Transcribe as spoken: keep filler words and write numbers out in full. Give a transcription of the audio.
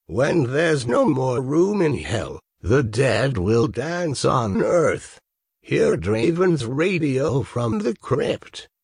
When there's no more room in hell, the dead will dance on earth. Hear Draven's radio from the crypt.